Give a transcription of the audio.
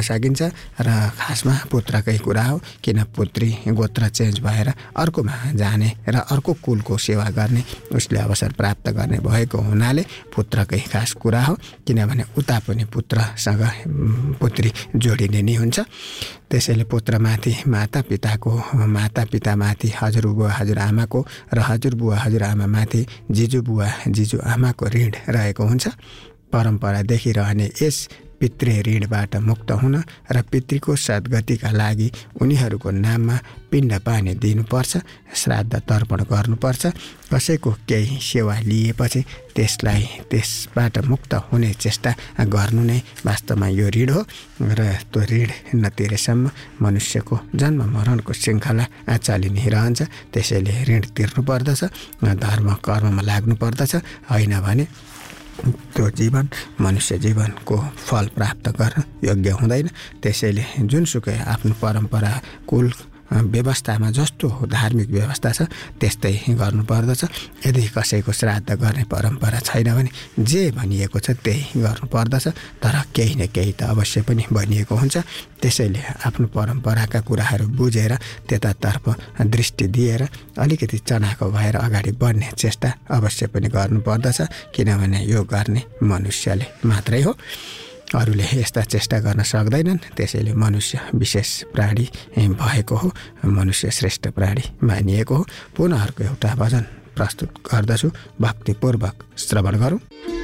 सकिन्छ र खासमा पुत्रकै कुरा हो, किन पुत्री गोत्र चेन्ज भएर अर्कोमा जाने र अर्को कुलको सेवा गर्ने उसले अवसर प्राप्त गर्ने भएको हुनाले पुत्रकै खास कुरा हो, किनभने उता पनि पुत्रसँग पुत्री जोडिने नै हुन्छ। त्यसैले पुत्रमाथि मातापितामाथि हजुरबुवा हजुरआमाको र हजुरबुवा हजुरआमामाथि जिजुबुवा जिजुआमाको ऋण रहेको हुन्छ। परम्परा देखिरहने यस पितृ ऋणबाट मुक्त हुन र पितृको सद्गतिका लागि उनीहरूको नाममा पिण्ड पानी दिनुपर्छ, श्राद्ध तर्पण गर्नुपर्छ। कसैको केही सेवा लिएपछि त्यसबाट मुक्त हुने चेष्टा गर्नु नै वास्तवमा यो ऋण हो र त्यो ऋण नतिरेसम्म मनुष्यको जन्म मरणको श्रृङ्खला चलि नै रहन्छ। त्यसैले ऋण तिर्नु पर्दछ, धर्म कर्ममा लाग्नु पर्दछ, होइन भने त्यो जीवन मनुष्य जीवनको फल प्राप्त गर्न योग्य हुँदैन। त्यसैले जुनसुकै आफ्नो परम्परा कुल व्यवस्थामा जस्तो धार्मिक व्यवस्था छ त्यस्तै गर्नुपर्दछ। यदि कसैको श्राद्ध गर्ने परम्परा छैन भने जे भनिएको छ त्यही गर्नुपर्दछ, तर केही न केही त अवश्य पनि भनिएको हुन्छ। त्यसैले आफ्नो परम्पराका कुराहरू बुझेर त्यतातर्फ दृष्टि दिएर अलिकति चनाखो भएर अगाडि बढ्ने चेष्टा अवश्य पनि गर्नुपर्दछ, किनभने यो गर्ने मनुष्यले मात्रै हो, अरूले यस्ता चेष्टा गर्न सक्दैनन्। त्यसैले मनुष्य विशेष प्राणी भएको हो, मनुष्य श्रेष्ठ प्राणी मानिएको हो। पुनः अर्को एउटा भजन प्रस्तुत गर्दछु, भक्तिपूर्वक श्रवण गरौँ।